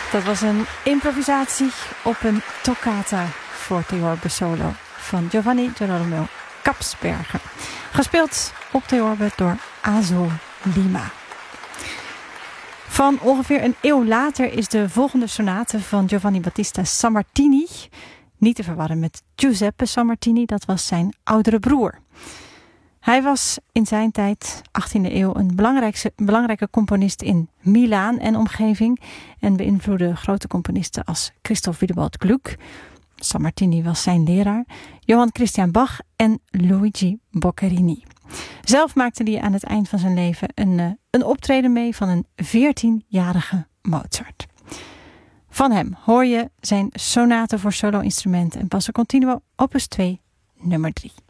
Dat was een improvisatie op een toccata voor theorbe solo van Giovanni Girolamo Kapsberger. Gespeeld op theorbe door Azul Lima. Van ongeveer een eeuw later is de volgende sonate van Giovanni Battista Sammartini, niet te verwarren met Giuseppe Sammartini, dat was zijn oudere broer. Hij was in zijn tijd, 18e eeuw, een belangrijke componist in Milaan en omgeving en beïnvloedde grote componisten als Christoph Willibald Gluck. Sammartini was zijn leraar, Johann Christian Bach en Luigi Boccherini. Zelf maakte hij aan het eind van zijn leven een optreden mee van een 14-jarige Mozart. Van hem hoor je zijn sonate voor solo-instrumenten en basso continuo opus 2, nummer 3.